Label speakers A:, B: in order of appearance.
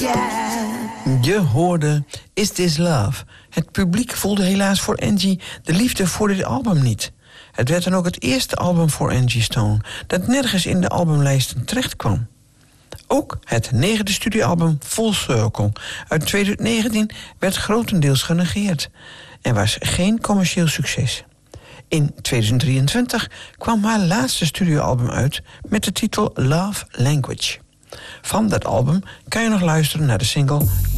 A: Je hoorde Is This Love. Het publiek voelde helaas voor Angie de liefde voor dit album niet. Het werd dan ook het eerste album voor Angie Stone dat nergens in de albumlijsten terecht kwam. Ook het 9e studioalbum Full Circle uit 2019 werd grotendeels genegeerd en was geen commercieel succes. In 2023 kwam haar laatste studioalbum uit met de titel Love Language. Van dat album kan je nog luisteren naar de single